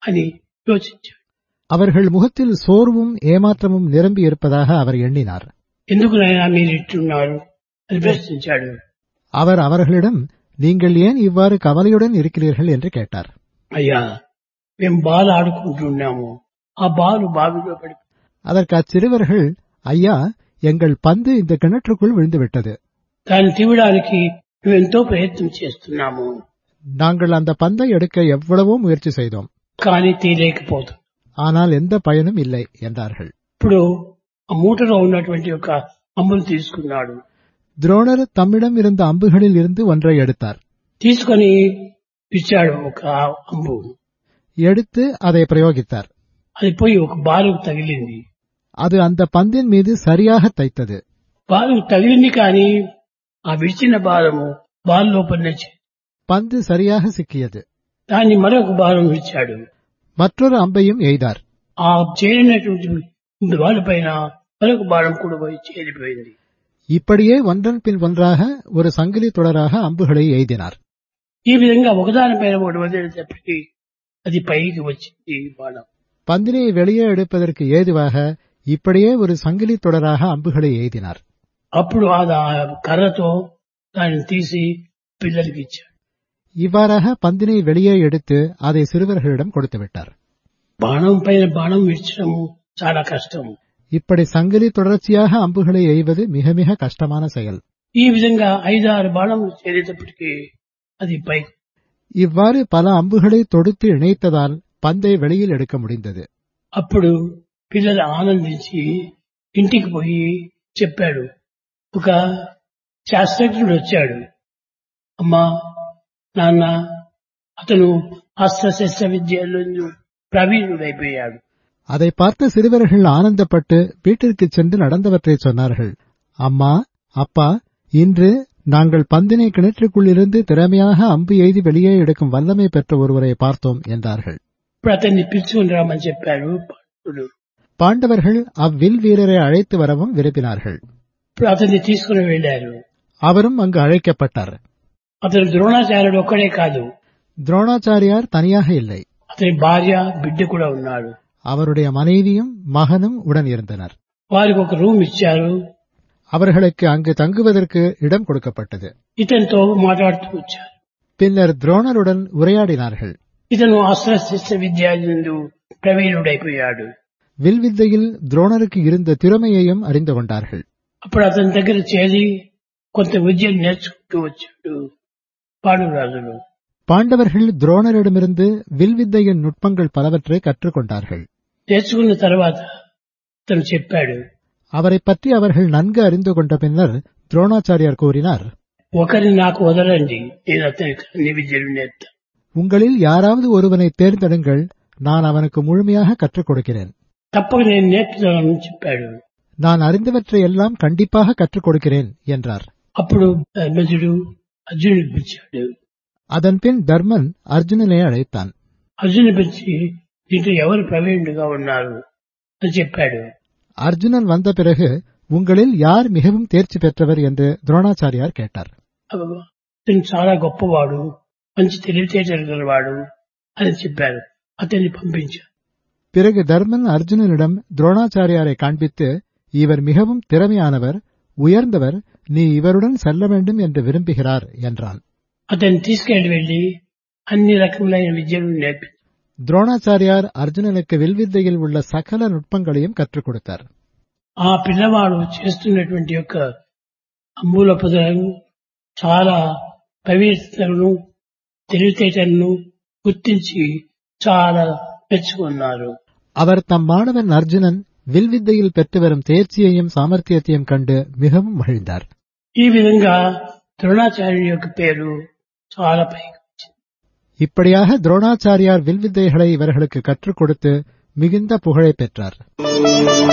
అని యోచించాడు. அவர்கள் முகத்தில் சோர்வும் ஏமாற்றமும் நிரம்பி இருப்பதாக அவர் எண்ணினார். ఎందుకు నాయనా మీరు ఇట్టున్నారు అని ప్రశ్నించాడు. அவர் அவர்களிடம், நீங்கள் ஏன் இவ்வாறு கவலையுடன் இருக்கிறீர்கள் என்று கேட்டார். అయ్యా, మేము బాల్ ఆడుకుంటున్నాము, ఆ బాలు బావిలో పడి. அதற்கு அச்சிறுவர்கள், ஐயா, எங்கள் பந்து இந்த கிணற்றுக்குள் விழுந்துவிட்டது. దాన్ని తీయడానికి మేమెంతో ప్రయత్నం చేస్తున్నాము, நாங்கள் அந்த பந்தை எடுக்க எவ்வளவோ முயற்சி செய்தோம், కానీ తీయలేకపోతుంది. ஆனால் எந்த பயனும் இல்லை என்றார்கள். ఇప్పుడు ఆ మూటలో ఉన్నటువంటి ఒక అంబులు తీసుకున్నాడు. துரோணர் தம்மிடம் இருந்த அம்புகளில் இருந்து ஒன்றை எடுத்தார். తీసుకొని ఇచ్చాడు ఒక అంబు. எடுத்து அதை பிரயோகித்தார். అది పోయి ఒక బాలుకు తగిలింది. அது அந்த பந்தின் மீது சரியாக தைத்தது. బాలుకు తగిలింది, కానీ ఆ విడిచిన బాలము బాల్ లోపల నుంచి பந்து சரியாக சிக்கியது. దాన్ని మరొక బాలం విడిచాడు. மற்றொரு அம்பையும் எய்தார். ఆ చేరినటువంటి బాల పైన మరొక బాలం కూడా పోయి చేరిపోయింది. இப்படியே ஒன்றன் பின் ஒன்றாக ஒரு சங்கிலி தொடராக அம்புகளை எய்தினார். ఈ విధంగా ఒకదానిపైన ఒకటి వదిలేటప్పటికీ అది పైకి వచ్చింది బాణం. பந்தினை வெளியே எடுப்பதற்கு ஏதுவாக இப்படியே ஒரு சங்கிலி தொடராக அம்புகளை எய்தினார். అప్పుడు ఆ కర్రతో దాన్ని తీసి పిల్లలకి ఇచ్చాడు. இவ்வாறாக பந்தினை வெளியே எடுத்து அதை சிறுவர்களிடம் கொடுத்து விட்டார். బాణం పైన బాణం విడిచడము చాలా కష్టం. இப்படி சங்கிலி தொடர்ச்சியாக அம்புகளை எய்வது மிக மிக கஷ்டமான செயல். ఈ విధంగా 5-6 బాణములు చేరేటప్పటికీ అది పైకి. இவ்வாறு பல அம்புகளை தொடுத்து இணைத்ததால் பந்தை வெளியில் எடுக்க முடிந்தது. అప్పుడు పిల్లలు ఆనందించి ఇంటికి పోయి చెప్పాడు. ఒక శాస్త్రజ్ఞుడు వచ్చాడు. అమ్మా, నాన్న, అతను అస్త్రశస్త్ర విద్యలో ప్రవీణుడైపోయాడు. அதை பார்த்த சிறுவர்கள் ஆனந்தப்பட்டு வீட்டிற்கு சென்று நடந்தவற்றை சொன்னார்கள். அம்மா, அப்பா, இன்று நாங்கள் பந்தினை கிணற்றுக்குள்ளிருந்து திறமையாக அம்பு எய்தி வெளியே எடுக்கும் வல்லமை பெற்ற ஒருவரை பார்த்தோம் என்றார்கள். ఇప్పుడు అతన్ని పిలుచుకుని రామని చెప్పాడు పాండవుడు. பாண்டவர்கள் அவ்வில் வீரரை அழைத்து வரவும் விரும்பினார்கள். ఇప్పుడు అతన్ని తీసుకుని వెళ్లారు. அவரும் அங்கு அழைக்கப்பட்டார். అతను ద్రోణాచార్యుడు ఒక్కడే కాదు, துரோணாச்சாரியார் தனியாக இல்லை, అతని భార్య, బిడ్డ కూడా ఉన్నాడు. அவருடைய மனைவியும் மகனும் உடன் இருந்தனர். వారికి ఒక రూమ్ ఇచ్చారు. அவர்களுக்கு அங்கு தங்குவதற்கு இடம் கொடுக்கப்பட்டது. ఇతనితో మాట్లాడుతూ వచ్చారు. பின்னர் துரோணருடன் உரையாடினார்கள். ఇతను అస్త్రశస్త్ర విద్యాలందు ప్రవీణుడైపోయాడు. வில்வித்தையில் துரோணருக்கு இருந்த திறமையையும் அறிந்து கொண்டார்கள். అప్పుడు అతని దగ్గర చేరి కొంత విద్యను నేర్చుకుంటూ వచ్చాడు పాండురాజులు. பாண்டவர்கள் துரோணரிடமிருந்து வில்வித்தையின் நுட்பங்கள் பலவற்றை கற்றுக்கொண்டார்கள். నేర్చుకున్న తర్వాత అతను చెప్పాడు. அவரைப் பற்றி அவர்கள் நன்கு அறிந்து கொண்ட பின்னர் துரோணாச்சாரியார் கூறினார், ఒకరిని నాకు వదలండి, నేను అతనికి అన్ని విద్యలు నేర్పుతాను. உங்களில் யாராவது ஒருவனை தேர்ந்தெடுங்கள், நான் அவனுக்கு முழுமையாக கற்றுக் கொடுக்கிறேன். తప్పక నేను నేర్పుతానని చెప్పాడు. நான் அறிந்தவற்றை எல்லாம் கண்டிப்பாக கற்றுக் கொடுக்கிறேன் என்றார். అప్పుడు ధర్మజుడు అర్జునుడిని పిలిచాడు. அதன்பின் தர்மன் அர்ஜுனனை அழைத்தான். అర్జునుని పిలిచి దీంట్లో ఎవరు ప్రవీణుడుగా ఉన్నారు అని చెప్పాడు. அர்ஜுனன் வந்த பிறகு உங்களில் யார் மிகவும் தேர்ச்சி பெற்றவர் என்று துரோணாச்சாரியார் கேட்டார். అతను చాలా గొప్పవాడు, మంచి తెలివితేటలు గలవాడు అని చెప్పారు. అతన్ని పంపించారు. பிறகு தர்மன் அர்ஜுனனிடம் துரோணாச்சாரியாரை காண்பித்து, இவர் மிகவும் திறமையானவர், உயர்ந்தவர், நீ இவருடன் செல்ல வேண்டும் என்று விரும்புகிறார் என்றான். అతన్ని తీసుకెళ్లి వెళ్లి అన్ని రకములైన విద్యలు నేర్పి துரோணாச்சாரியார் அர்ஜுனனுக்கு வில்வித்தையில் உள்ள சகல நுட்பங்களையும் கற்றுக் கொடுத்தார். ఆ పిల్లవాడు చేస్తున్నటువంటి యొక్క అంబుల పదులను చాలా ప్రవీణతలను తెలివితేటలను గుర్తించి చాలా మెచ్చుకున్నారు. அவர் தம் மாணவன் அர்ஜுனன் வில்வித்தையில் பெற்று வரும் தேர்ச்சியையும் சாமர்த்தியத்தையும் கண்டு மிகவும் மகிழ்ந்தார். ఈ విధంగా ద్రోణాచార్యుని యొక్క పేరు చాలా పైకి వచ్చింది. இப்படியாக துரோணாச்சாரியார் வில்வித்தைகளை இவர்களுக்கு கற்றுக் கொடுத்து மிகுந்த புகழை பெற்றார்.